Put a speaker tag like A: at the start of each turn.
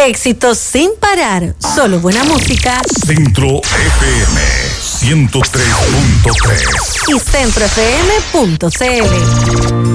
A: Éxitos sin parar, solo buena música.
B: Centro FM 103.3
A: y centrofm.cl.